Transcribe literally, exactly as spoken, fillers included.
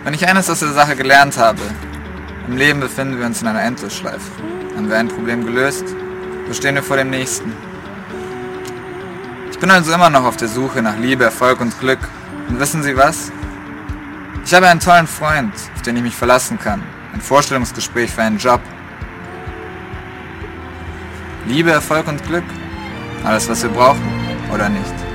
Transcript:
Wenn ich eines aus der Sache gelernt habe: Im Leben befinden wir uns in einer Endlosschleife. Haben wir ein Problem gelöst, so stehen wir vor dem nächsten. Ich bin also immer noch auf der Suche nach Liebe, Erfolg und Glück. Und wissen Sie was? Ich habe einen tollen Freund, auf den ich mich verlassen kann. Ein Vorstellungsgespräch für einen Job. Liebe, Erfolg und Glück. Alles, was wir brauchen, oder nicht?